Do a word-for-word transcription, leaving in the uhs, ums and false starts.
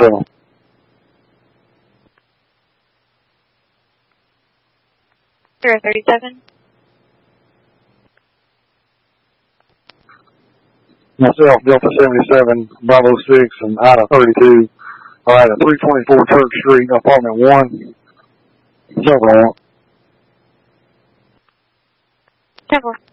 seven. Zero thirty-seven. Myself, Delta seventy-seven, Bravo six, and Ida thirty-two. All right, at three twenty-four Church Street, apartment one. Several. Several.